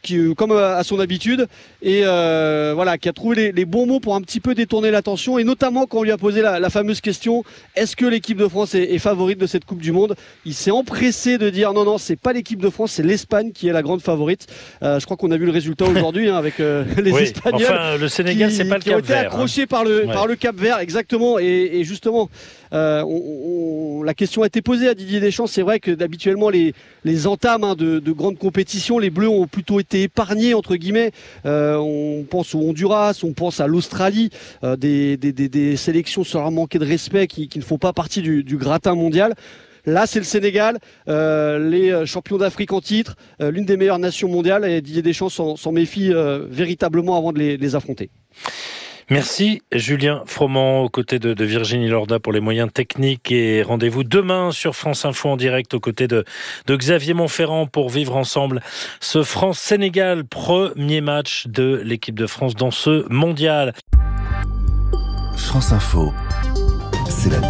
comme à son habitude, et voilà, qui a trouvé les bons mots pour un petit peu détourner l'attention, et notamment quand on lui a posé la fameuse question, est-ce que l'équipe de France est favorite de cette Coupe du Monde? Il s'est empressé de dire non, c'est pas l'équipe de France, c'est l'Espagne qui est la grande favorite. Je crois qu'on a vu le résultat aujourd'hui avec les Espagnols. Enfin, le Sénégal, c'est pas le Cap Vert. Qui ont été accrochés par le Cap Vert, exactement. Et justement, la question a été posée à Didier Deschamps. C'est vrai que d'habituellement les entames de grandes compétitions, les Bleus ont plutôt été épargnés entre guillemets. On pense au Honduras, on pense à l'Australie, des sélections sans leur manquer de respect qui ne font pas partie du gratin mondial. Là, c'est le Sénégal, les champions d'Afrique en titre, l'une des meilleures nations mondiales, et Didier Deschamps s'en méfie véritablement avant de les affronter. Merci Julien Froment, aux côtés de Virginie Lorda pour les moyens techniques, et rendez-vous demain sur France Info en direct aux côtés de Xavier Montferrand pour vivre ensemble ce France-Sénégal, premier match de l'équipe de France dans ce mondial. France Info, c'est la nuit.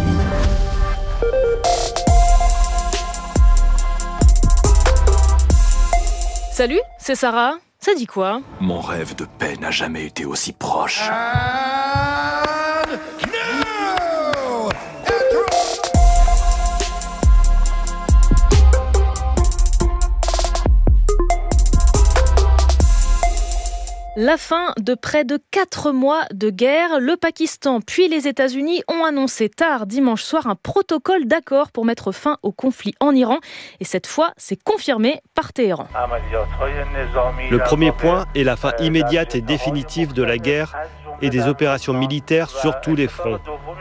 Salut, c'est Sarah. Ça dit quoi? Mon rêve de paix n'a jamais été aussi proche. La fin de près de 4 mois de guerre. Le Pakistan puis les États-Unis ont annoncé tard dimanche soir un protocole d'accord pour mettre fin au conflit en Iran. Et cette fois, c'est confirmé par Téhéran. Le premier point est la fin immédiate et définitive de la guerre et des opérations militaires sur tous les fronts,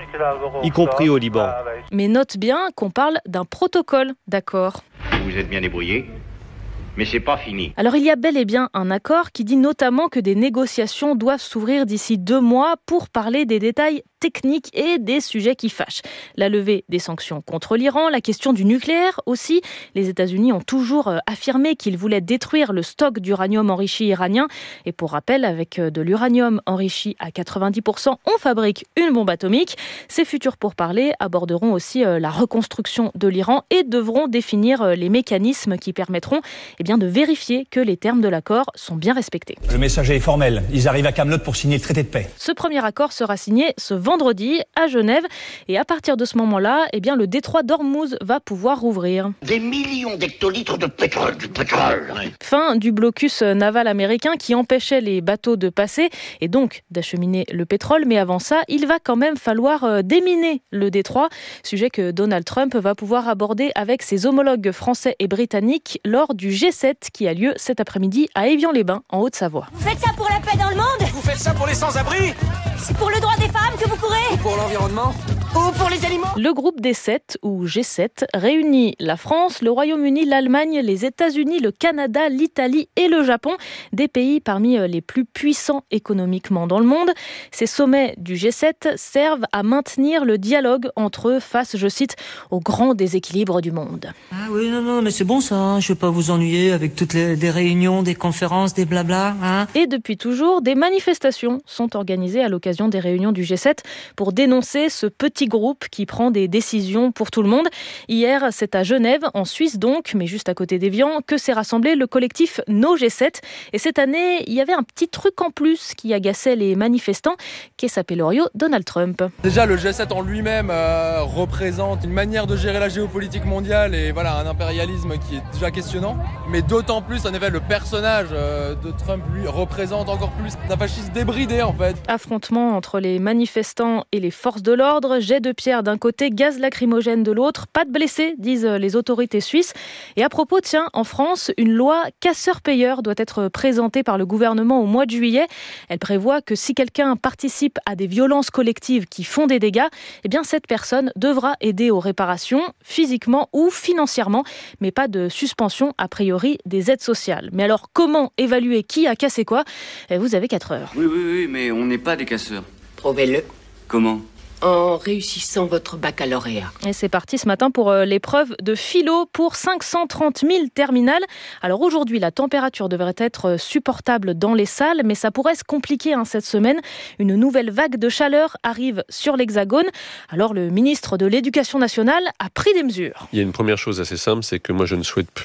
y compris au Liban. Mais note bien qu'on parle d'un protocole d'accord. Vous vous êtes bien débrouillé, mais c'est pas fini. Alors il y a bel et bien un accord qui dit notamment que des négociations doivent s'ouvrir d'ici 2 mois pour parler des détails techniques et des sujets qui fâchent. La levée des sanctions contre l'Iran, la question du nucléaire aussi. Les États-Unis ont toujours affirmé qu'ils voulaient détruire le stock d'uranium enrichi iranien. Et pour rappel, avec de l'uranium enrichi à 90%, on fabrique une bombe atomique. Ces futurs pourparlers aborderont aussi la reconstruction de l'Iran et devront définir les mécanismes qui permettront de vérifier que les termes de l'accord sont bien respectés. Le message est formel. Ils arrivent à Kaamelott pour signer le traité de paix. Ce premier accord sera signé ce vendredi à Genève. Et à partir de ce moment-là, le détroit d'Ormuz va pouvoir rouvrir. Des millions d'hectolitres de pétrole, du pétrole. Fin du blocus naval américain qui empêchait les bateaux de passer et donc d'acheminer le pétrole. Mais avant ça, il va quand même falloir déminer le détroit. Sujet que Donald Trump va pouvoir aborder avec ses homologues français et britanniques lors du G7 qui a lieu cet après-midi à Évian-les-Bains, en Haute-Savoie. Vous faites ça pour la paix dans le monde? Vous faites ça pour les sans-abri? C'est pour le droit des femmes que vous courez? Ou pour l'environnement? Ou pour les animaux? Le groupe des 7, ou G7, réunit la France, le Royaume-Uni, l'Allemagne, les États-Unis, le Canada, l'Italie et le Japon, des pays parmi les plus puissants économiquement dans le monde. Ces sommets du G7 servent à maintenir le dialogue entre eux face, je cite, au grand déséquilibre du monde. Ah oui, non, mais c'est bon ça, hein. Je ne vais pas vous ennuyer avec toutes des réunions, des conférences, des blabla. Hein. Et depuis toujours, des manifestations sont organisées à l'occasion des réunions du G7 pour dénoncer ce petit groupe qui prend des décisions pour tout le monde. Hier, c'est à Genève, en Suisse donc, mais juste à côté d'Évian, que s'est rassemblé le collectif No G7. Et cette année, il y avait un petit truc en plus qui agaçait les manifestants, qui s'appelle Donald Trump. Déjà, le G7 en lui-même représente une manière de gérer la géopolitique mondiale et un impérialisme qui est déjà questionnant. Mais d'autant plus, en effet, le personnage de Trump, lui, représente encore plus un fascisme débridé, en fait. Affrontement entre les manifestants et les forces de l'ordre, jet de pierre d'un côté, gaz lacrymogène de l'autre, pas de blessés, disent les autorités suisses. Et à propos, en France, une loi casseur-payeur doit être présentée par le gouvernement au mois de juillet. Elle prévoit que si quelqu'un participe à des violences collectives qui font des dégâts, cette personne devra aider aux réparations, physiquement ou financièrement, mais pas de suspension, a priori, des aides sociales. Mais alors, comment évaluer qui a cassé quoi? Vous avez 4 heures. Oui, mais on n'est pas des casseurs. Prouvez-le. Comment? En réussissant votre baccalauréat. Et c'est parti ce matin pour l'épreuve de philo pour 530 000 terminales. Alors aujourd'hui, la température devrait être supportable dans les salles, mais ça pourrait se compliquer cette semaine. Une nouvelle vague de chaleur arrive sur l'Hexagone. Alors le ministre de l'Éducation nationale a pris des mesures. Il y a une première chose assez simple, c'est que moi je ne souhaite plus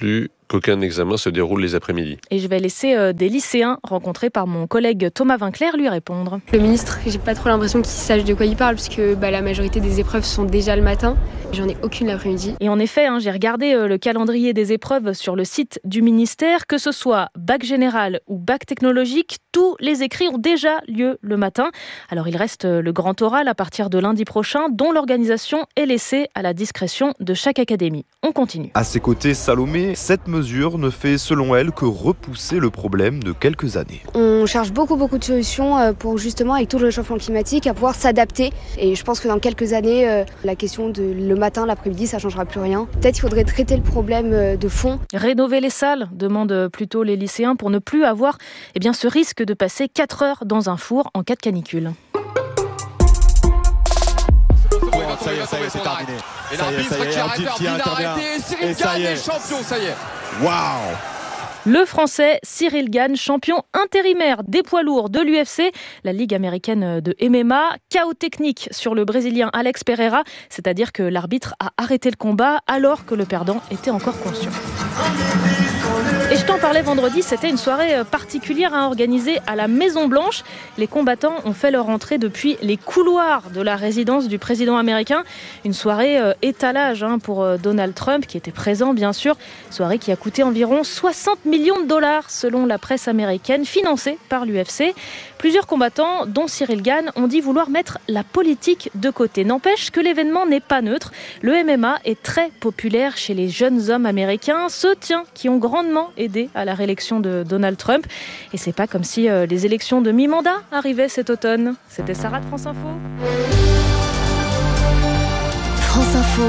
qu'aucun examen se déroule les après-midi. Et je vais laisser des lycéens rencontrés par mon collègue Thomas Vinclair lui répondre. Le ministre, j'ai pas trop l'impression qu'il sache de quoi il parle, puisque la majorité des épreuves sont déjà le matin. J'en ai aucune l'après-midi. Et en effet, j'ai regardé le calendrier des épreuves sur le site du ministère, que ce soit bac général ou bac technologique, tous les écrits ont déjà lieu le matin. Alors il reste le grand oral à partir de lundi prochain, dont l'organisation est laissée à la discrétion de chaque académie. On continue. À ses côtés, Salomé, cette mesure ne fait selon elle que repousser le problème de quelques années. On cherche beaucoup de solutions pour justement, avec tout le réchauffement climatique, à pouvoir s'adapter. Et je pense que dans quelques années, la question de le matin, l'après-midi, ça ne changera plus rien. Peut-être qu'il faudrait traiter le problème de fond. Rénover les salles, demandent plutôt les lycéens, pour ne plus avoir ce risque de passer 4 heures dans un four en cas de canicule. Ça y est, c'est terminé. Et l'arbitre qui arrête d'arrêter. Cyril Gane est champion, ça y est. Waouh! Le Français Cyril Gane, champion intérimaire des poids lourds de l'UFC, la Ligue américaine de MMA. Chaos technique sur le Brésilien Alex Pereira, c'est-à-dire que l'arbitre a arrêté le combat alors que le perdant était encore conscient. Et je t'en parlais vendredi, c'était une soirée particulière à organiser à la Maison Blanche. Les combattants ont fait leur entrée depuis les couloirs de la résidence du président américain. Une soirée étalage pour Donald Trump, qui était présent bien sûr. Soirée qui a coûté environ 60 millions de dollars selon la presse américaine, financée par l'UFC. Plusieurs combattants, dont Cyril Gane, ont dit vouloir mettre la politique de côté. N'empêche que l'événement n'est pas neutre. Le MMA est très populaire chez les jeunes hommes américains, ceux qui ont grandement aidé à la réélection de Donald Trump. Et c'est pas comme si les élections de mi-mandat arrivaient cet automne. C'était Sarah de France Info. France Info.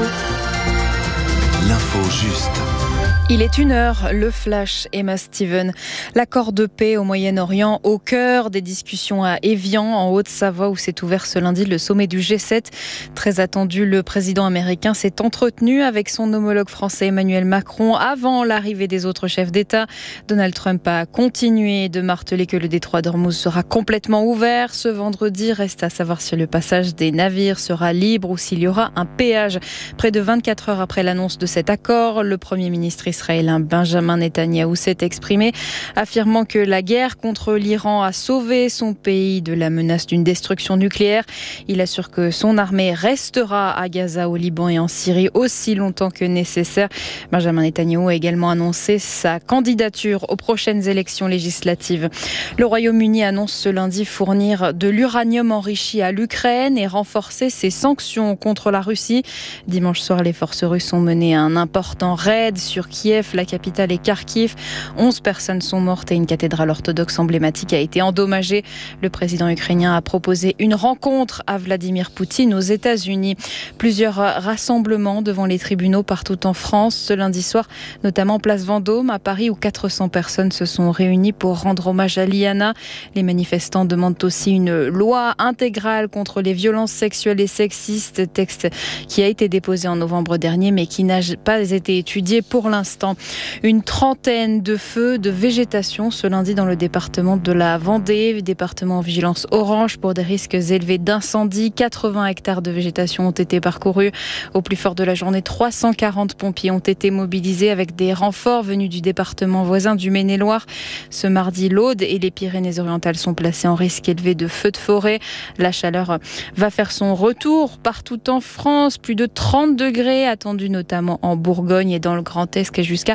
L'info juste. Il est 1h, le flash, Emma Steven. L'accord de paix au Moyen-Orient, au cœur des discussions à Évian, en Haute-Savoie, où s'est ouvert ce lundi le sommet du G7. Très attendu, le président américain s'est entretenu avec son homologue français Emmanuel Macron avant l'arrivée des autres chefs d'État. Donald Trump a continué de marteler que le détroit d'Ormuz sera complètement ouvert ce vendredi. Reste à savoir si le passage des navires sera libre ou s'il y aura un péage. Près de 24 heures après l'annonce de cet accord, le Premier ministre israélien Benjamin Netanyahou s'est exprimé, affirmant que la guerre contre l'Iran a sauvé son pays de la menace d'une destruction nucléaire. Il assure que son armée restera à Gaza, au Liban et en Syrie aussi longtemps que nécessaire. Benjamin Netanyahou a également annoncé sa candidature aux prochaines élections législatives. Le Royaume-Uni annonce ce lundi fournir de l'uranium enrichi à l'Ukraine et renforcer ses sanctions contre la Russie. Dimanche soir, les forces russes ont mené un important raid sur Kiev, la capitale, et Kharkiv. 11 personnes sont mortes et une cathédrale orthodoxe emblématique a été endommagée. Le président ukrainien a proposé une rencontre à Vladimir Poutine aux États-Unis. Plusieurs rassemblements devant les tribunaux partout en France ce lundi soir, notamment place Vendôme à Paris, où 400 personnes se sont réunies pour rendre hommage à Liana. Les manifestants demandent aussi une loi intégrale contre les violences sexuelles et sexistes, texte qui a été déposé en novembre dernier mais qui n'a pas été étudié pour l'instant. Une trentaine de feux de végétation ce lundi dans le département de la Vendée, département en vigilance orange pour des risques élevés d'incendie. 80 hectares de végétation ont été parcourus. Au plus fort de la journée, 340 pompiers ont été mobilisés avec des renforts venus du département voisin du Maine-et-Loire. Ce mardi, l'Aude et les Pyrénées-Orientales sont placés en risque élevé de feux de forêt. La chaleur va faire son retour partout en France. Plus de 30 degrés attendus notamment en Bourgogne et dans le Grand Est, jusqu'à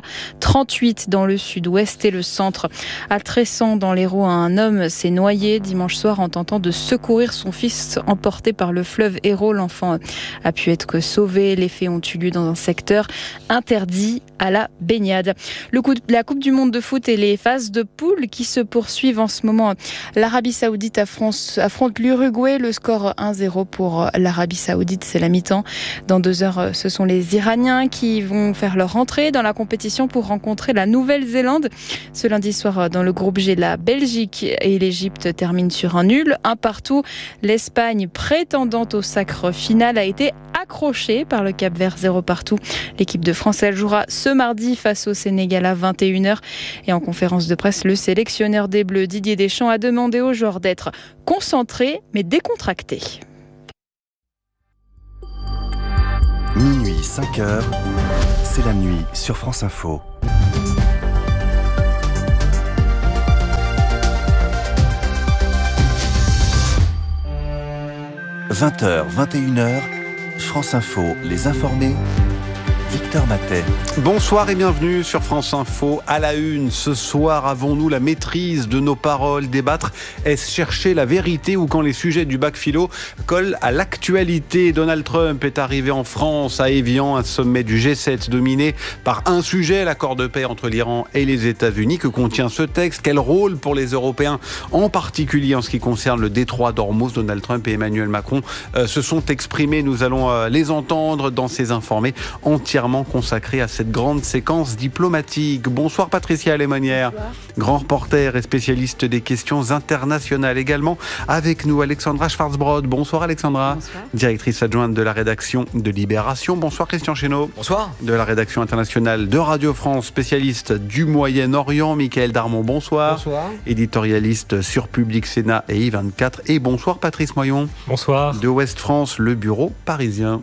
38 dans le sud-ouest et le centre. À Tressan, dans l'Hérault, un homme s'est noyé dimanche soir en tentant de secourir son fils emporté par le fleuve Hérault. L'enfant a pu être sauvé. Les faits ont eu lieu dans un secteur interdit à la baignade. La Coupe du Monde de foot et les phases de poule qui se poursuivent en ce moment. L'Arabie Saoudite affronte l'Uruguay. Le score 1-0 pour l'Arabie Saoudite, c'est la mi-temps. Dans 2 heures, ce sont les Iraniens qui vont faire leur entrée dans la compétition pour rencontrer la Nouvelle-Zélande. Ce lundi soir, dans le groupe G, la Belgique et l'Égypte terminent sur un nul, 1-1. L'Espagne, prétendante au sacre final, a été accrochée par le Cap-Vert, 0-0. L'équipe de France, elle jouera ce mardi face au Sénégal à 21h. Et en conférence de presse, le sélectionneur des Bleus, Didier Deschamps, a demandé aux joueurs d'être concentrés mais décontractés. Minuit, 5h, c'est la nuit sur France Info. 20h, 21h, France Info, les informés. Victor Matet. Bonsoir et bienvenue sur France Info. À la une, ce soir, avons-nous la maîtrise de nos paroles? Débattre, est-ce chercher la vérité ou quand les sujets du bac philo collent à l'actualité? Donald Trump est arrivé en France, à Évian, un sommet du G7 dominé par un sujet, l'accord de paix entre l'Iran et les États-Unis. Que contient ce texte? Quel rôle pour les Européens, en particulier en ce qui concerne le détroit d'Ormuz? Donald Trump et Emmanuel Macron se sont exprimés. Nous allons les entendre dans ces informés entièrement consacré à cette grande séquence diplomatique. Bonsoir Patricia Lémonière, grand reporter et spécialiste des questions internationales. Également avec nous Alexandra Schwarzbrod. Bonsoir Alexandra. Bonsoir. Directrice adjointe de la rédaction de Libération. Bonsoir Christian Chesneau. Bonsoir. De la rédaction internationale de Radio France, spécialiste du Moyen-Orient. Michael Darmon, bonsoir. Bonsoir. Éditorialiste sur Public Sénat et I24. Et bonsoir Patrice Moyon. Bonsoir. De Ouest France, le bureau parisien.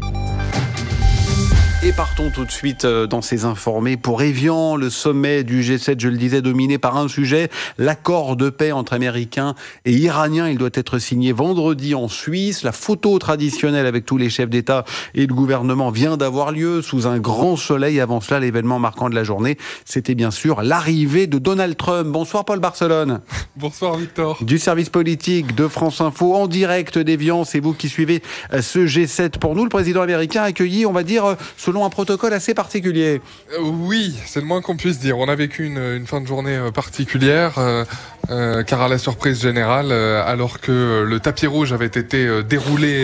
Et partons tout de suite dans ces informés pour Évian, le sommet du G7, je le disais, dominé par un sujet, l'accord de paix entre Américains et Iraniens. Il doit être signé vendredi en Suisse. La photo traditionnelle avec tous les chefs d'État et de gouvernement vient d'avoir lieu sous un grand soleil. Avant cela, l'événement marquant de la journée, c'était bien sûr l'arrivée de Donald Trump. Bonsoir Paul Barcelone. Bonsoir Victor. Du service politique de France Info en direct d'Évian. C'est vous qui suivez ce G7 pour nous. Le président américain a accueilli, on va dire, selon un protocole assez particulier. Oui, c'est le moins qu'on puisse dire. On a vécu une fin de journée particulière, car à la surprise générale, alors que le tapis rouge avait été déroulé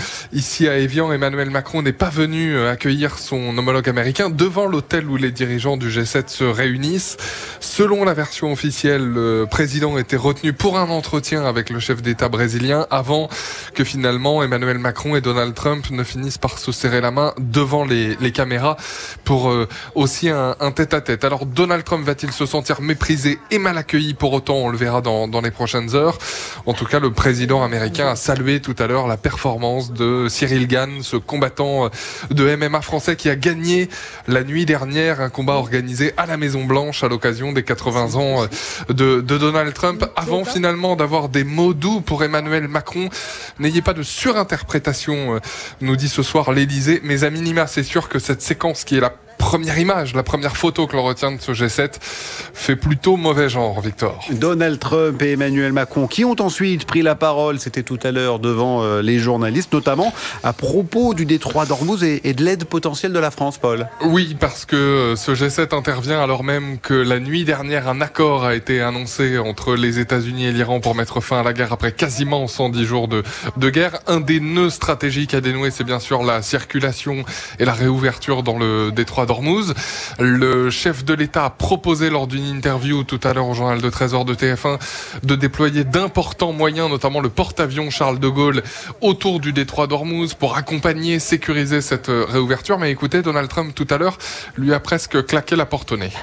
ici à Évian, Emmanuel Macron n'est pas venu accueillir son homologue américain devant l'hôtel où les dirigeants du G7 se réunissent. Selon la version officielle, le président était retenu pour un entretien avec le chef d'État brésilien avant que finalement Emmanuel Macron et Donald Trump ne finissent par se serrer la main devant les caméras pour aussi un tête-à-tête. Alors Donald Trump va-t-il se sentir méprisé et mal accueilli? Pour autant, on le verra dans les prochaines heures. En tout cas, le président américain a salué tout à l'heure la performance de Cyril Gane, ce combattant de MMA français qui a gagné la nuit dernière un combat organisé à la Maison Blanche à l'occasion des 80 ans de Donald Trump, avant finalement d'avoir des mots doux pour Emmanuel Macron. N'ayez pas de surinterprétation, nous dit ce soir l'Élysée, mais à minima, c'est sûr que cette séquence qui est la première image, la première photo que l'on retient de ce G7 fait plutôt mauvais genre, Victor. Donald Trump et Emmanuel Macron qui ont ensuite pris la parole, c'était tout à l'heure devant les journalistes, notamment à propos du détroit d'Ormuz et de l'aide potentielle de la France, Paul. Oui, parce que ce G7 intervient alors même que la nuit dernière, un accord a été annoncé entre les États-Unis et l'Iran pour mettre fin à la guerre après quasiment 110 jours de guerre. Un des nœuds stratégiques à dénouer, c'est bien sûr la circulation et la réouverture dans le détroit d'Ormuz. Le chef de l'État a proposé lors d'une interview tout à l'heure au journal de 13h de TF1 de déployer d'importants moyens, notamment le porte-avions Charles de Gaulle autour du détroit d'Ormuz pour accompagner, sécuriser cette réouverture. Mais écoutez, Donald Trump tout à l'heure lui a presque claqué la porte au nez.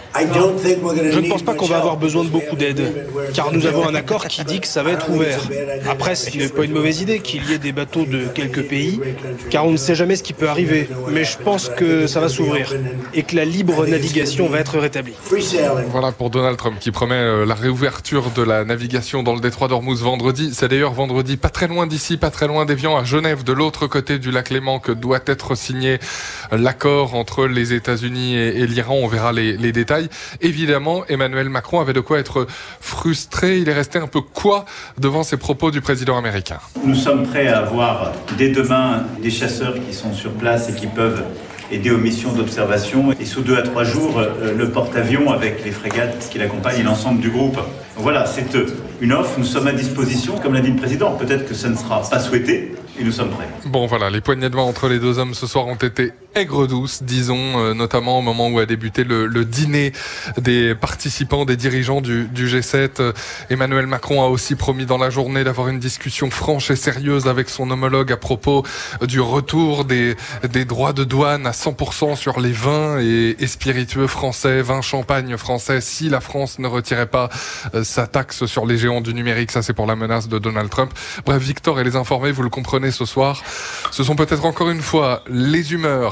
Je ne pense pas qu'on va avoir besoin de beaucoup d'aide, car nous avons un accord qui dit que ça va être ouvert. Après, ce n'est pas une mauvaise idée qu'il y ait des bateaux de quelques pays, car on ne sait jamais ce qui peut arriver. Mais je pense que ça va s'ouvrir et que la libre navigation va être rétablie. Voilà pour Donald Trump qui promet la réouverture de la navigation dans le détroit d'Ormuz vendredi. C'est d'ailleurs vendredi, pas très loin d'ici, pas très loin d'Évian, à Genève, de l'autre côté du lac Léman, que doit être signé l'accord entre les États-Unis et l'Iran. On verra les détails. Évidemment, Emmanuel Macron avait de quoi être frustré. Il est resté un peu quoi devant ces propos du président américain. Nous sommes prêts à avoir dès demain des chasseurs qui sont sur place et qui peuvent aider aux missions d'observation. Et sous 2 à 3 jours, le porte-avions avec les frégates qui l'accompagnent et l'ensemble du groupe. Voilà, c'est une offre, nous sommes à disposition. Comme l'a dit le président, peut-être que ça ne sera pas souhaité, et nous sommes prêts. Bon voilà, les poignées de main entre les deux hommes ce soir ont été aigre-douce, disons, notamment au moment où a débuté le dîner des participants, des dirigeants du G7. Emmanuel Macron a aussi promis dans la journée d'avoir une discussion franche et sérieuse avec son homologue à propos du retour des droits de douane à 100% sur les vins et spiritueux français, vins champagne français, si la France ne retirait pas sa taxe sur les géants du numérique. Ça, c'est pour la menace de Donald Trump. Bref, Victor et les informés, vous le comprenez ce soir, ce sont peut-être encore une fois les humeurs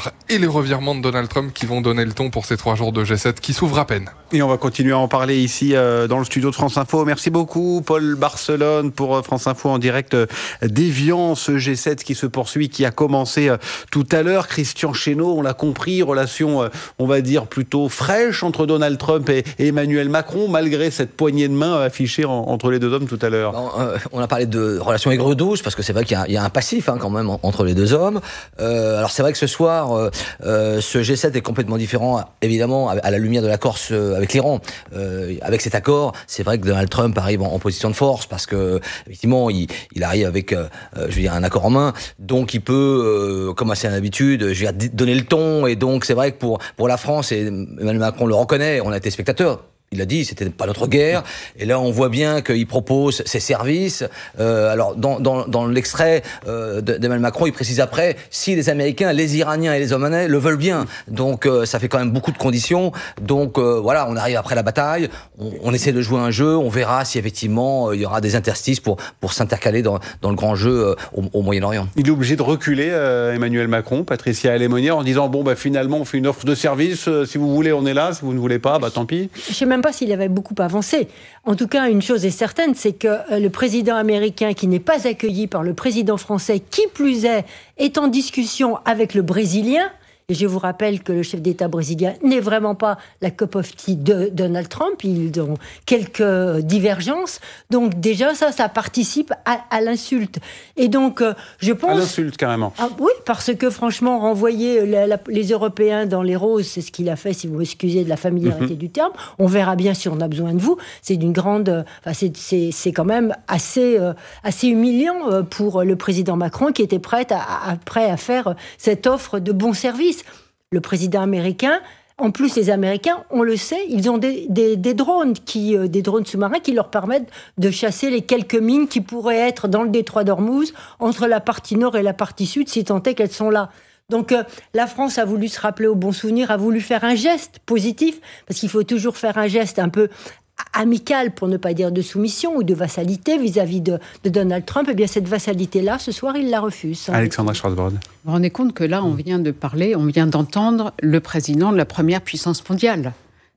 l'autre, et les revirements de Donald Trump qui vont donner le ton pour ces 3 jours de G7 qui s'ouvrent à peine. Et on va continuer à en parler ici dans le studio de France Info. Merci beaucoup Paul Barcelone pour France Info en direct d'Évian, ce G7 qui se poursuit, qui a commencé tout à l'heure. Christian Chesneau, on l'a compris, relation on va dire plutôt fraîche entre Donald Trump et Emmanuel Macron, malgré cette poignée de main affichée entre les deux hommes tout à l'heure. On a parlé de relations aigre-douce, parce que c'est vrai qu'il y a un passif quand même entre les deux hommes. Alors c'est vrai que ce soir, ce G7 est complètement différent, évidemment, à la lumière de l'accord avec l'Iran. Avec cet accord, c'est vrai que Donald Trump arrive en position de force, parce que effectivement, il arrive avec, un accord en main, donc il peut, comme à son habitude, donner le ton. Et donc c'est vrai que pour la France, et Emmanuel Macron le reconnaît, on a été spectateurs. Il a dit, c'était pas notre guerre. Et là, on voit bien qu'il propose ses services. Alors, dans l'extrait d'Emmanuel Macron, il précise après, si les Américains, les Iraniens et les Omanais le veulent bien. Donc, ça fait quand même beaucoup de conditions. Donc, voilà, on arrive après la bataille. On essaie de jouer un jeu. On verra si effectivement, il y aura des interstices pour s'intercaler dans le grand jeu au Moyen-Orient. Il est obligé de reculer, Emmanuel Macron, Patricia Alémonière, en disant, finalement, on fait une offre de service. Si vous voulez, on est là. Si vous ne voulez pas, tant pis. Je sais même pas s'il avait beaucoup avancé. En tout cas, une chose est certaine, c'est que le président américain, qui n'est pas accueilli par le président français, qui plus est en discussion avec le Brésilien. Et je vous rappelle que le chef d'État brésilien n'est vraiment pas la cup of tea de Donald Trump. Ils ont quelques divergences. Donc déjà, ça participe à l'insulte. Et donc, je pense... À l'insulte, carrément. Oui, parce que franchement, renvoyer les Européens dans les roses, c'est ce qu'il a fait, si vous m'excusez de la familiarité du terme. On verra bien si on a besoin de vous. C'est d'une grande... c'est quand même assez humiliant pour le président Macron, qui était prêt à faire cette offre de bons services. Le président américain, en plus les Américains, on le sait, ils ont des drones des drones sous-marins qui leur permettent de chasser les quelques mines qui pourraient être dans le détroit d'Ormuz, entre la partie nord et la partie sud, si tant est qu'elles sont là. Donc la France a voulu se rappeler au bon souvenir, a voulu faire un geste positif, parce qu'il faut toujours faire un geste un peu amical, pour ne pas dire de soumission ou de vassalité vis-à-vis de Donald Trump. Et bien cette vassalité-là, ce soir, il la refuse. Alexandra Schwarzbord. Vous vous rendez compte que là, on vient d'entendre le président de la première puissance mondiale.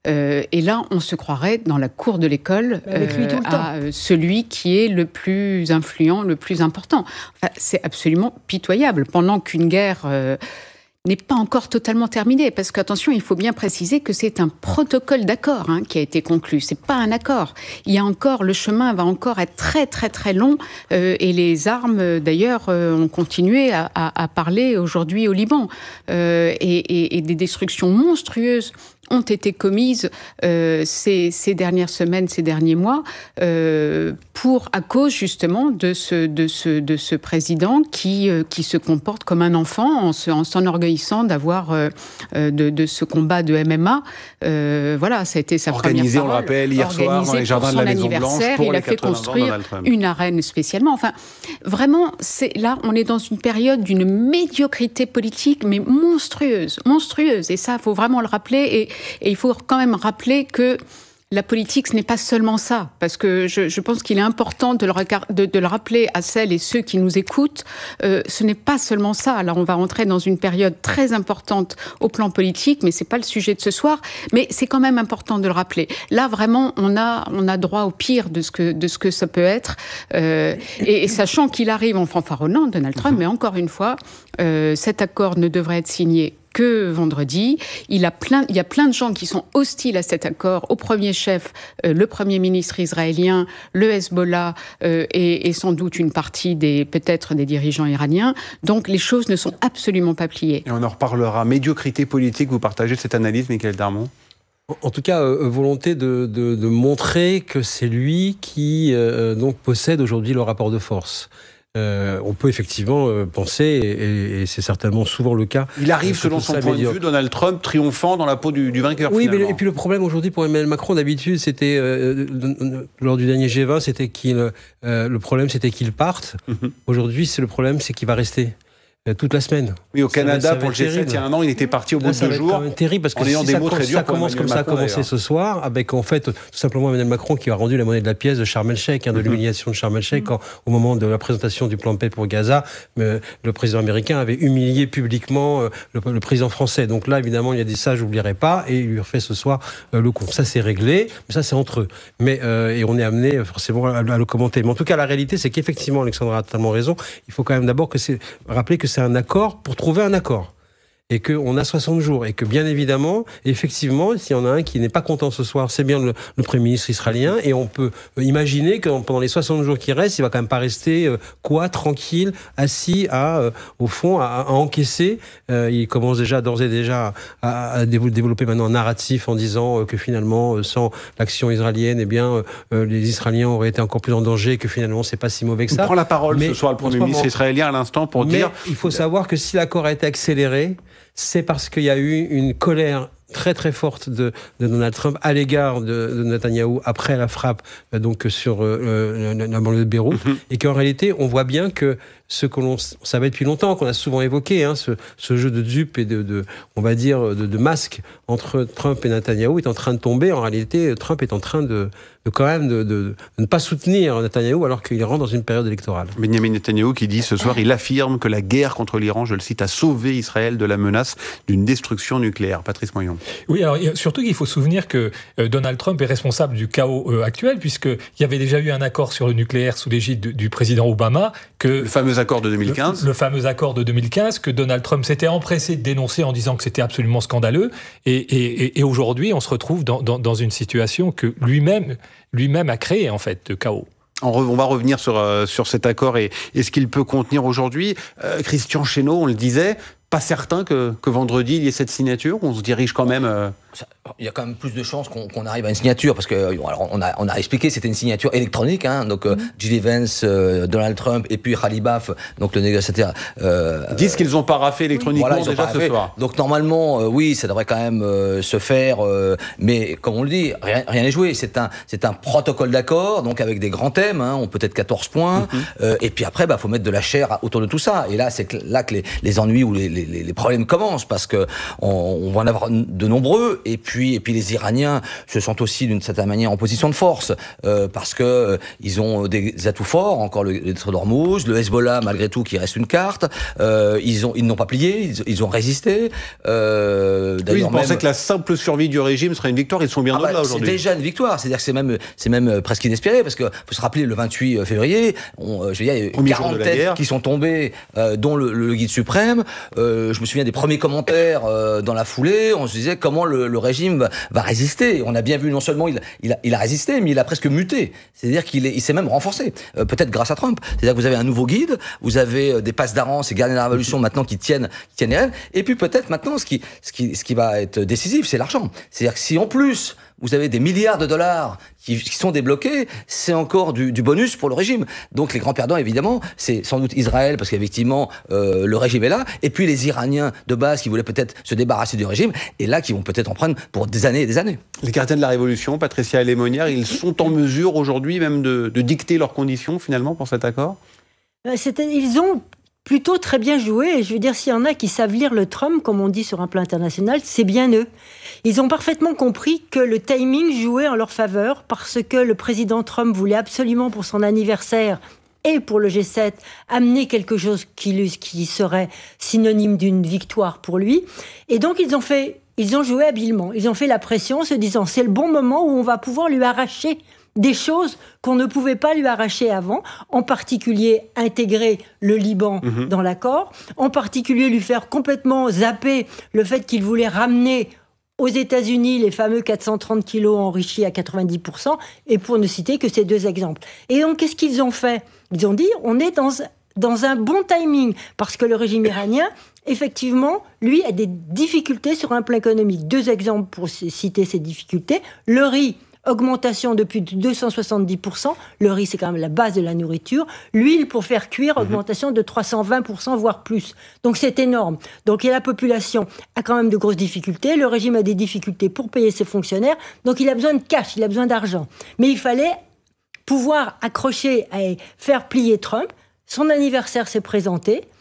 Et là, on se croirait dans la cour de l'école à celui qui est le plus influent, le plus important. Enfin, c'est absolument pitoyable. Pendant qu'une guerre... n'est pas encore totalement terminé, parce qu'attention, il faut bien préciser que c'est un protocole d'accord qui a été conclu, c'est pas un accord. Le chemin va encore être très très très long, et les armes d'ailleurs ont continué à parler aujourd'hui au Liban, et des destructions monstrueuses ont été commises ces dernières semaines, ces derniers mois, à cause justement de ce président qui se comporte comme un enfant en s'enorgueillissant d'avoir de ce combat de MMA. Voilà, ça a été sa première parole. On le rappelle, hier soir dans les jardins de la Maison Blanche pour il a fait construire une arène spécialement. Enfin, vraiment, là, on est dans une période d'une médiocrité politique, mais monstrueuse. Et ça, il faut vraiment le rappeler. Et il faut quand même rappeler que la politique, ce n'est pas seulement ça, parce que je pense qu'il est important de le rappeler à celles et ceux qui nous écoutent. Ce n'est pas seulement ça. Alors, on va rentrer dans une période très importante au plan politique, mais c'est pas le sujet de ce soir. Mais c'est quand même important de le rappeler. Là, vraiment, on a droit au pire de ce que ça peut être. Et sachant qu'il arrive en fanfaronnant, Donald Trump, mais encore une fois, cet accord ne devrait être signé que vendredi. Il y a plein de gens qui sont hostiles à cet accord, au premier chef, le Premier ministre israélien, le Hezbollah et sans doute une partie peut-être des dirigeants iraniens. Donc les choses ne sont absolument pas pliées. Et on en reparlera. Médiocrité politique, vous partagez cette analyse, Michaël Darmon ? En tout cas, volonté de montrer que c'est lui qui donc possède aujourd'hui le rapport de force. On peut effectivement penser, et c'est certainement souvent le cas... Il arrive, selon son point de vue, Donald Trump, triomphant dans la peau du vainqueur, oui, finalement. et puis le problème aujourd'hui pour Emmanuel Macron, d'habitude, c'était, lors du dernier G20, c'était le problème, c'était qu'il parte. Aujourd'hui, le problème, c'est qu'il va rester. toute la semaine. Oui, au Canada, pour le G7, il y a un an, il était parti au bout de 2 jours. C'est terrible parce que si ça commence comme ça a commencé ce soir, avec en fait tout simplement Emmanuel Macron qui a rendu la monnaie de la pièce de Sharm el-Sheikh, de l'humiliation de Sharm el-Sheikh, quand au moment de la présentation du plan de paix pour Gaza, le président américain avait humilié publiquement le président français. Donc là, évidemment, il y a dit ça, je n'oublierai pas, et il lui refait ce soir le coup. Ça, c'est réglé, mais ça, c'est entre eux. Mais, et on est amené forcément à le commenter. Mais en tout cas, la réalité, c'est qu'effectivement, Alexandra a totalement raison. Il faut quand même d'abord rappeler que c'est un accord pour trouver un accord. Et qu'on a 60 jours. Et que bien évidemment, effectivement, s'il y en a un qui n'est pas content ce soir, c'est bien le Premier ministre israélien. Et on peut imaginer que pendant les 60 jours qui restent, il va quand même pas rester tranquille, assis au fond, à encaisser. Il commence d'ores et déjà à développer maintenant un narratif en disant que finalement, sans l'action israélienne, eh bien, les Israéliens auraient été encore plus en danger, que finalement, c'est pas si mauvais que ça. On prend la parole ce soir, le Premier ministre israélien, à l'instant, pour dire... il faut savoir que si l'accord a été accéléré, c'est parce qu'il y a eu une colère très très forte de Donald Trump à l'égard de Netanyahou après la frappe donc sur la banlieue de Beyrouth, et qu'en réalité on voit bien que ce que l'on savait depuis longtemps, qu'on a souvent évoqué, ce jeu de dupes et on va dire de masques entre Trump et Netanyahou est en train de tomber. En réalité, Trump est en train de ne pas soutenir Netanyahou alors qu'il rentre dans une période électorale. Benjamin Netanyahou qui dit ce soir, il affirme que la guerre contre l'Iran, je le cite, a sauvé Israël de la menace d'une destruction nucléaire. Patrice Moyon. Oui, alors surtout qu'il faut se souvenir que Donald Trump est responsable du chaos actuel, puisqu'il y avait déjà eu un accord sur le nucléaire sous l'égide du président Obama. Le fameux accord de 2015. Le fameux accord de 2015 que Donald Trump s'était empressé de dénoncer en disant que c'était absolument scandaleux. Et aujourd'hui, on se retrouve dans une situation que lui-même a créée, en fait, de chaos. On va revenir sur cet accord et ce qu'il peut contenir aujourd'hui. Christian Chesneau, on le disait, pas certain que vendredi, il y ait cette signature. On se dirige quand même... Il y a quand même plus de chances qu'on arrive à une signature, parce que alors on a expliqué, c'était une signature électronique, donc J.D. Vance, Donald Trump et puis Khalibaf, donc le négociateur, disent qu'ils ont paraphé électroniquement déjà ce soir. Donc normalement, oui, ça devrait quand même se faire, mais comme on le dit, rien n'est joué. C'est un protocole d'accord, donc avec des grands thèmes, on peut être 14 points, et puis après, faut mettre de la chair autour de tout ça. Et là, c'est là que les ennuis ou les problèmes commencent, parce que on va en avoir de nombreux. Et puis les Iraniens se sentent aussi d'une certaine manière en position de force, parce que ils ont des atouts forts, encore le détroit d'Ormuz, le Hezbollah malgré tout qui reste une carte, ils n'ont pas plié, ils ont résisté. D'ailleurs, ils pensaient que la simple survie du régime serait une victoire, ils sont bien là aujourd'hui. C'est déjà une victoire, c'est-à-dire que c'est même presque inespéré, parce que faut se rappeler le 28 février, je veux dire, il y a eu 40 têtes qui sont tombées, dont le guide suprême. Je me souviens des premiers commentaires dans la foulée, on se disait comment le régime va résister. On a bien vu, non seulement il a résisté, mais il a presque muté. C'est-à-dire qu'il s'est même renforcé, peut-être grâce à Trump. C'est-à-dire que vous avez un nouveau guide, vous avez des passes d'Aran, ces gardiens de la révolution maintenant qui tiennent les rênes. Et puis peut-être maintenant, ce qui va être décisif, c'est l'argent. C'est-à-dire que si en plus vous avez des milliards de dollars qui sont débloqués, c'est encore du bonus pour le régime. Donc les grands perdants, évidemment, c'est sans doute Israël, parce qu'effectivement, le régime est là, et puis les Iraniens de base qui voulaient peut-être se débarrasser du régime, et là, qui vont peut-être en prendre pour des années et des années. Les gardiens de la Révolution, Patricia Lémonière, ils sont en mesure aujourd'hui même de dicter leurs conditions, finalement, pour cet accord ? Ils ont plutôt très bien joué, et je veux dire, s'il y en a qui savent lire le Trump, comme on dit sur un plan international, c'est bien eux. Ils ont parfaitement compris que le timing jouait en leur faveur, parce que le président Trump voulait absolument, pour son anniversaire et pour le G7, amener quelque chose qui serait synonyme d'une victoire pour lui. Et donc ils ont joué habilement. Ils ont fait la pression en se disant, c'est le bon moment où on va pouvoir lui arracher des choses qu'on ne pouvait pas lui arracher avant, en particulier intégrer le Liban dans l'accord, en particulier lui faire complètement zapper le fait qu'il voulait ramener aux États-Unis les fameux 430 kilos enrichis à 90%, et pour ne citer que ces deux exemples. Et donc, qu'est-ce qu'ils ont fait ? Ils ont dit, on est dans un bon timing, parce que le régime iranien, effectivement, lui, a des difficultés sur un plan économique. Deux exemples pour citer ces difficultés. Le riz, augmentation de plus de 270%. Le riz, c'est quand même la base de la nourriture. L'huile, pour faire cuire, augmentation de 320%, voire plus. Donc, c'est énorme. Donc, la population a quand même de grosses difficultés. Le régime a des difficultés pour payer ses fonctionnaires. Donc, il a besoin de cash, il a besoin d'argent. Mais il fallait pouvoir accrocher et faire plier Trump. Son anniversaire s'est présenté.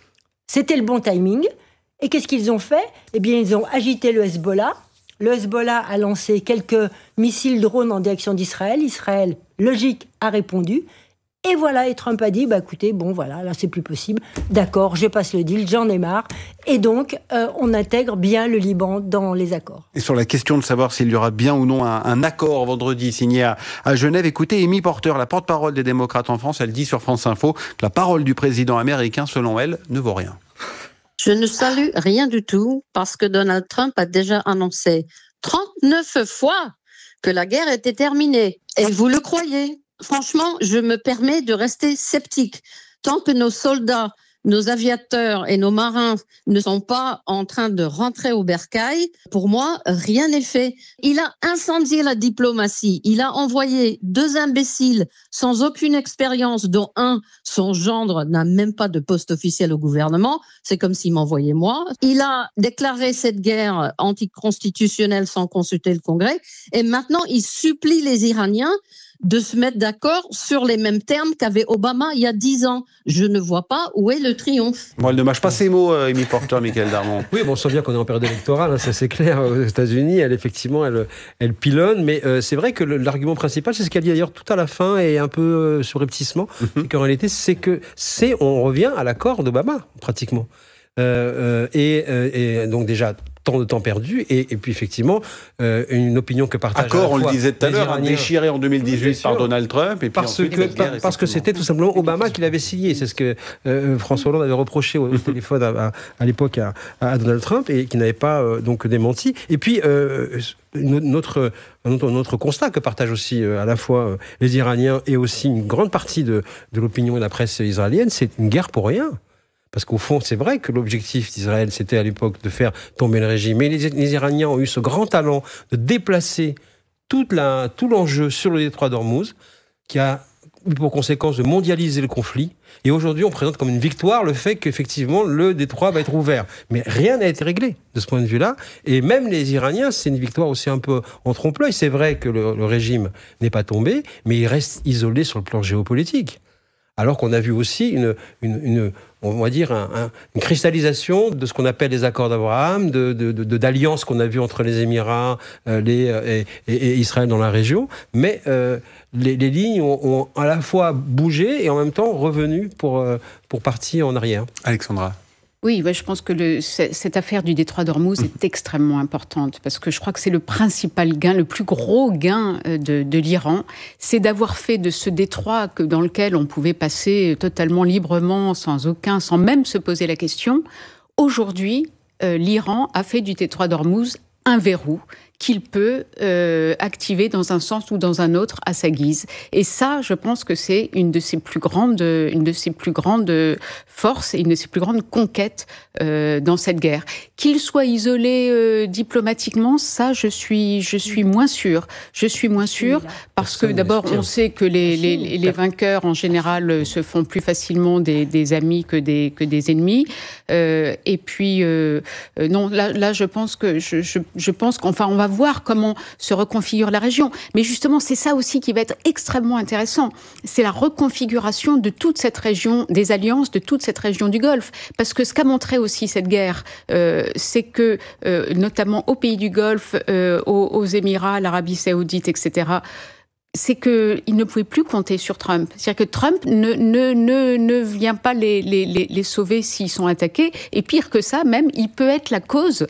C'était le bon timing. Et qu'est-ce qu'ils ont fait ? Eh bien, ils ont agité le Hezbollah. Le Hezbollah a lancé quelques missiles drones en direction d'Israël. Israël, logique, a répondu. Et voilà, et Trump a dit, écoutez, là c'est plus possible. D'accord, je passe le deal, j'en ai marre. Et donc, on intègre bien le Liban dans les accords. Et sur la question de savoir s'il y aura bien ou non un accord vendredi signé à Genève, écoutez, Amy Porter, la porte-parole des démocrates en France, elle dit sur France Info que la parole du président américain, selon elle, ne vaut rien. Je ne salue rien du tout parce que Donald Trump a déjà annoncé 39 fois que la guerre était terminée. Et vous le croyez ? Franchement, je me permets de rester sceptique. Tant que nos soldats, nos aviateurs et nos marins ne sont pas en train de rentrer au bercail, pour moi, rien n'est fait. Il a incendié la diplomatie. Il a envoyé 2 imbéciles sans aucune expérience, dont un, son gendre, n'a même pas de poste officiel au gouvernement. C'est comme s'il m'envoyait moi. Il a déclaré cette guerre anticonstitutionnelle sans consulter le Congrès. Et maintenant, il supplie les Iraniens de se mettre d'accord sur les mêmes termes qu'avait Obama il y a 10 ans. Je ne vois pas où est le triomphe. Bon, elle ne mâche pas ses mots, Amy Porter, Michael Darmon. Oui, on sent bien qu'on est en période électorale, ça c'est clair. Aux États-Unis, elle pilonne, mais c'est vrai que l'argument principal, c'est ce qu'elle dit d'ailleurs tout à la fin et un peu subrepticement, c'est qu'en réalité, on revient à l'accord d'Obama, pratiquement. Et donc déjà, tant de temps perdu, et puis effectivement, une opinion que partage on le disait tout à l'heure, déchiré en 2018 par Donald Trump, et puis parce que c'était tout simplement Obama qui l'avait signé. C'est ce que François Hollande avait reproché au téléphone à l'époque à Donald Trump, et qui n'avait pas donc démenti. Et puis, notre constat que partagent aussi à la fois les Iraniens et aussi une grande partie de l'opinion et de la presse israélienne, c'est une guerre pour rien. Parce qu'au fond, c'est vrai que l'objectif d'Israël, c'était à l'époque de faire tomber le régime. Mais les Iraniens ont eu ce grand talent de déplacer tout l'enjeu sur le détroit d'Ormuz, qui a eu pour conséquence de mondialiser le conflit. Et aujourd'hui, on présente comme une victoire le fait qu'effectivement, le détroit va être ouvert. Mais rien n'a été réglé de ce point de vue-là. Et même les Iraniens, c'est une victoire aussi un peu en trompe-l'œil. C'est vrai que le régime n'est pas tombé, mais il reste isolé sur le plan géopolitique. Alors qu'on a vu aussi on va dire une cristallisation de ce qu'on appelle les accords d'Abraham, d'alliances qu'on a vues entre les Émirats et Israël dans la région. Mais les lignes ont à la fois bougé et en même temps revenu pour partir en arrière. Alexandra. Oui, je pense que cette affaire du détroit d'Ormuz est extrêmement importante, parce que je crois que c'est le principal gain, le plus gros gain de l'Iran, c'est d'avoir fait de ce détroit dans lequel on pouvait passer totalement librement, sans même se poser la question. Aujourd'hui, l'Iran a fait du détroit d'Ormuz un verrou qu'il peut activer dans un sens ou dans un autre à sa guise. Et ça, je pense que c'est une de ses plus grandes forces et une de ses plus grandes conquêtes dans cette guerre. Qu'il soit isolé diplomatiquement, ça, je suis moins sûre. Je suis moins sûre parce que d'abord, on sait que les vainqueurs, en général, se font plus facilement des amis que des ennemis. Et puis, non, là, je pense qu'enfin, on va voir comment se reconfigure la région. Mais justement, c'est ça aussi qui va être extrêmement intéressant. C'est la reconfiguration de toute cette région, des alliances de toute cette région du Golfe. Parce que ce qu'a montré aussi cette guerre, c'est que, notamment aux pays du Golfe, aux Émirats, l'Arabie Saoudite, etc., c'est qu'il ne pouvait plus compter sur Trump. C'est-à-dire que Trump ne vient pas les sauver s'ils sont attaqués. Et pire que ça, même, il peut être la cause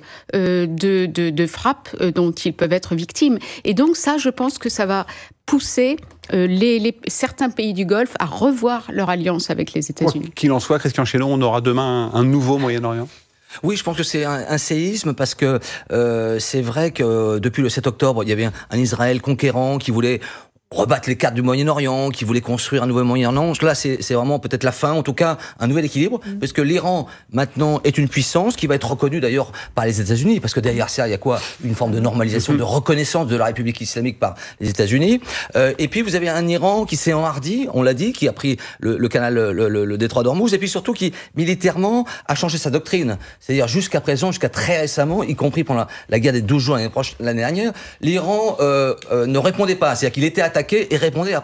de frappes dont ils peuvent être victimes. Et donc ça, je pense que ça va pousser certains pays du Golfe à revoir leur alliance avec les États-Unis. Qu'il en soit, Christian Chesneau, on aura demain un nouveau Moyen-Orient ? Oui, je pense que c'est un séisme parce que c'est vrai que depuis le 7 octobre, il y avait un Israël conquérant qui voulait rebattre les cartes du Moyen-Orient, qui voulait construire un nouveau Moyen-Orient. Là, c'est vraiment peut-être la fin, en tout cas, un nouvel équilibre, parce que l'Iran, maintenant, est une puissance qui va être reconnue, d'ailleurs, par les États-Unis, parce que derrière ça, il y a quoi ? Une forme de normalisation, de reconnaissance de la République islamique par les États-Unis. Et puis, vous avez un Iran qui s'est enhardi, on l'a dit, qui a pris le canal, le détroit d'Ormuz, et puis surtout qui, militairement, a changé sa doctrine. C'est-à-dire, jusqu'à présent, jusqu'à très récemment, y compris pendant la guerre des 12 jours l'année dernière, l'Iran ne répondait pas. C'est-à-dire qu'il était attaqué et répondait après.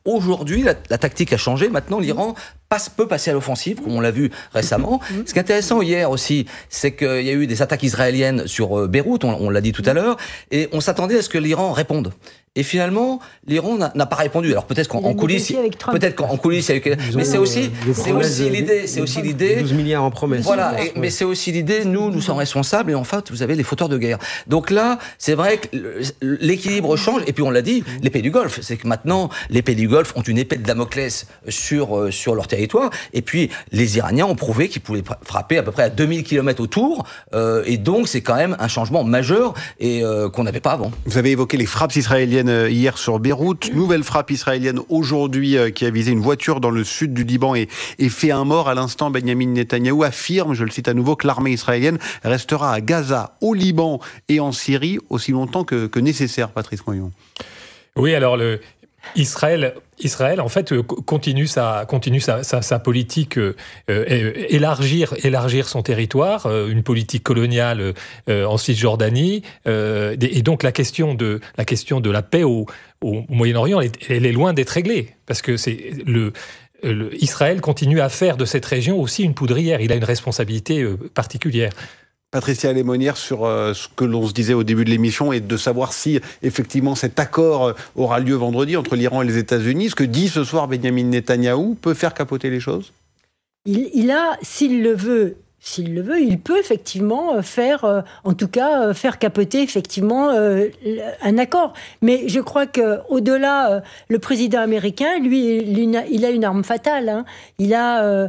Aujourd'hui, la tactique a changé. Maintenant, l'Iran peut passer à l'offensive, comme on l'a vu récemment. Ce qui est intéressant hier aussi, c'est qu'il y a eu des attaques israéliennes sur Beyrouth, on l'a dit tout à l'heure, et on s'attendait à ce que l'Iran réponde. Et finalement, l'Iran n'a pas répondu. Alors peut-être qu'en coulisses, mais c'est aussi l'idée. 12 milliards en promesses. Voilà, mais c'est aussi l'idée. Nous sommes responsables, et en fait, vous avez les fauteurs de guerre. Donc là, c'est vrai que l'équilibre change. Et puis on l'a dit, les pays du Golfe, c'est que maintenant, les pays du Golfe ont une épée de Damoclès sur leur territoire. Et puis les Iraniens ont prouvé qu'ils pouvaient frapper à peu près à 2000 km autour. Et donc c'est quand même un changement majeur et qu'on n'avait pas avant. Vous avez évoqué les frappes israéliennes hier sur Beyrouth. Nouvelle frappe israélienne aujourd'hui qui a visé une voiture dans le sud du Liban et fait un mort. À l'instant, Benyamin Netanyahou affirme, je le cite à nouveau, que l'armée israélienne restera à Gaza, au Liban et en Syrie aussi longtemps que nécessaire, Patrice Moyon. Oui, alors Israël, en fait, continue sa politique, élargir son territoire, une politique coloniale en Cisjordanie, et donc la question de la paix au Moyen-Orient, elle est loin d'être réglée, parce que Israël continue à faire de cette région aussi une poudrière. Il a une responsabilité particulière. Patricia Lémonière, sur ce que l'on se disait au début de l'émission, et de savoir si effectivement cet accord aura lieu vendredi entre l'Iran et les États-Unis. Ce que dit ce soir Benyamin Netanyahou peut faire capoter les choses ? Il a, s'il le veut, il peut effectivement faire capoter effectivement un accord. Mais je crois que au-delà, le président américain, lui, il a une arme fatale. Hein. Il a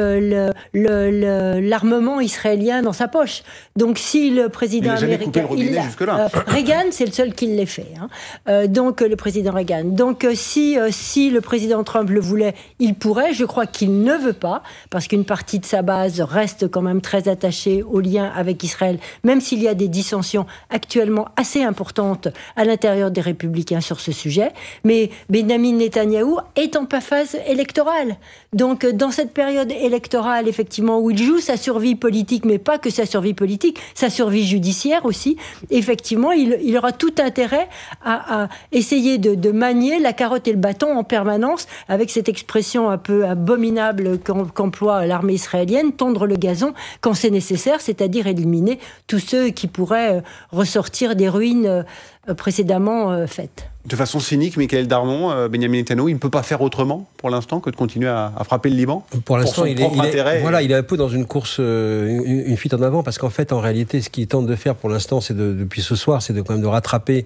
l'armement israélien dans sa poche. Donc si le président américain, Reagan, c'est le seul qui l'ait fait. Hein. Donc le président Reagan. Donc si le président Trump le voulait, il pourrait. Je crois qu'il ne veut pas, parce qu'une partie de sa base reste quand même très attaché au lien avec Israël, même s'il y a des dissensions actuellement assez importantes à l'intérieur des Républicains sur ce sujet. Mais Benyamin Netanyahou est en phase électorale. Donc, dans cette période électorale, effectivement, où il joue sa survie politique, mais pas que sa survie politique, sa survie judiciaire aussi, effectivement, il aura tout intérêt à essayer de manier la carotte et le bâton en permanence, avec cette expression un peu abominable qu'emploie l'armée israélienne, tondre le gazon quand c'est nécessaire, c'est-à-dire éliminer tous ceux qui pourraient ressortir des ruines précédemment faites. De façon cynique, Michaël Darmon, Benyamin Netanyahou, il ne peut pas faire autrement pour l'instant que de continuer à frapper le Liban ? Pour l'instant, il est un peu dans une course, une fuite en avant, parce qu'en fait, en réalité, ce qu'il tente de faire pour l'instant, depuis ce soir, c'est quand même de rattraper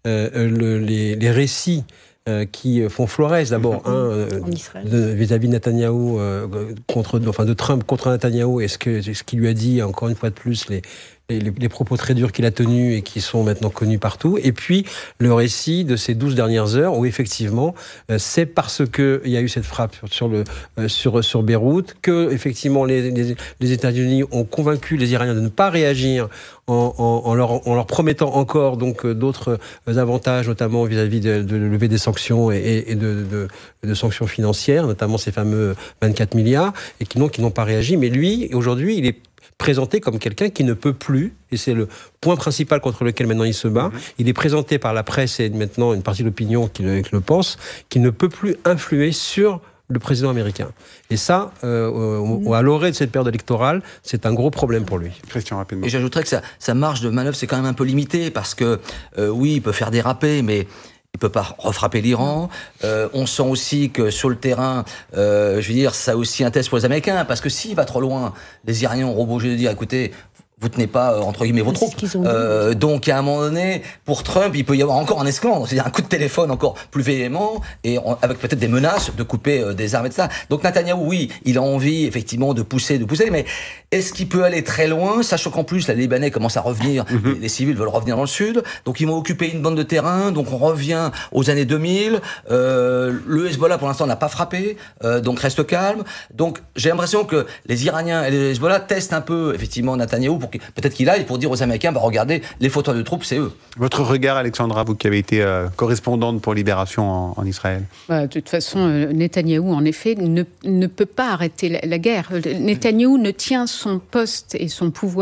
les récits qui font florès d'abord vis-à-vis de Netanyahou de Trump contre Netanyahou, et ce qu'il lui a dit, encore une fois de plus, les propos très durs qu'il a tenus et qui sont maintenant connus partout, et puis le récit de ces 12 dernières heures où effectivement c'est parce que il y a eu cette frappe sur Beyrouth que effectivement les États-Unis ont convaincu les Iraniens de ne pas réagir en leur promettant encore donc d'autres avantages, notamment vis-à-vis de lever des sanctions et de sanctions financières, notamment ces fameux 24 milliards, et qui n'ont pas réagi. Mais lui, aujourd'hui, il est présenté comme quelqu'un qui ne peut plus, et c'est le point principal contre lequel maintenant il se bat, il est présenté par la presse et maintenant une partie de l'opinion qui le pense, qu'il ne peut plus influer sur le président américain. Et ça, à l'orée de cette période électorale, c'est un gros problème pour lui. Christian, rapidement. Et j'ajouterais que sa marge de manœuvre, c'est quand même un peu limité, parce que oui, il peut faire déraper, mais il peut pas refrapper l'Iran. On sent aussi que sur le terrain, je veux dire, ça a aussi un test pour les Américains, parce que s'il va trop loin, les Iraniens auront obligé de dire, écoutez, vous tenez pas, entre guillemets, vos troupes. Donc, à un moment donné, pour Trump, il peut y avoir encore un esclandre, c'est-à-dire un coup de téléphone encore plus véhément, et avec peut-être des menaces de couper des armes et de ça. Donc, Netanyahou, oui, il a envie, effectivement, de pousser, mais est-ce qu'il peut aller très loin, sachant qu'en plus, les Libanais commencent à revenir, les civils veulent revenir dans le sud, donc ils vont occuper une bande de terrain, donc on revient aux années 2000, le Hezbollah, pour l'instant, n'a pas frappé, donc reste calme. Donc, j'ai l'impression que les Iraniens et les Hezbollah testent un peu, effectivement, Netanyahou, pour peut-être qu'il aille pour dire aux Américains, regardez, les fauteurs de troupes, c'est eux. Votre regard, Alexandra, vous qui avez été correspondante pour Libération en Israël. De toute façon, Netanyahou, en effet, ne peut pas arrêter la guerre. Netanyahou ne tient son poste et son pouvoir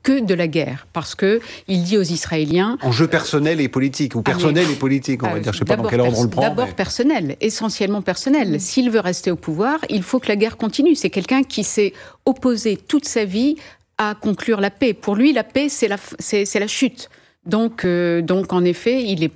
que de la guerre, parce que il dit aux Israéliens... Enjeu personnel et politique, ou personnel et politique, on va dire. Je ne sais pas dans quel ordre on le prend. D'abord personnel, essentiellement personnel. S'il veut rester au pouvoir, il faut que la guerre continue. C'est quelqu'un qui s'est opposé toute sa vie à conclure la paix. Pour lui, la paix, c'est la chute. Donc, en effet, il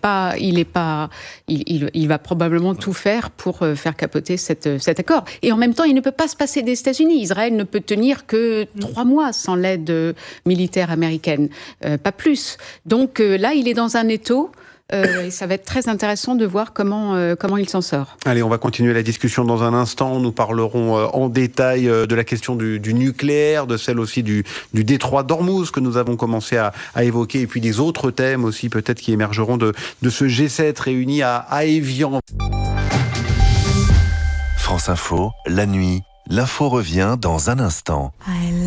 va probablement tout faire pour faire capoter cet accord. Et en même temps, il ne peut pas se passer des États-Unis. Israël ne peut tenir que 3 mois sans l'aide militaire américaine, pas plus. Donc là, il est dans un étau. Et ça va être très intéressant de voir comment il s'en sort. Allez, on va continuer la discussion dans un instant. Nous parlerons en détail de la question du nucléaire, de celle aussi du détroit d'Ormuz que nous avons commencé à évoquer, et puis des autres thèmes aussi peut-être qui émergeront de ce G7 réuni à Évian. France Info, la nuit, l'info revient dans un instant.